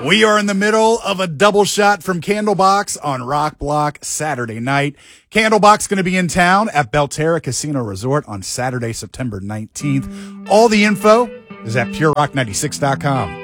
We are in the middle of a double shot from Candlebox on Rock Block Saturday night. Candlebox going to be in town at Belterra Casino Resort on Saturday, September 19th. All the info is at purerock96.com.